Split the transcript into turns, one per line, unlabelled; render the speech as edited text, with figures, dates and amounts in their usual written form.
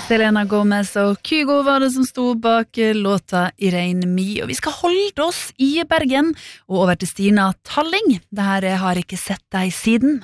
Selena Gomez og Kygo var det som sto bak låta Irene Mi, og vi skal holde oss i Bergen og over til Stina Talling. Det her har ikke sett deg siden.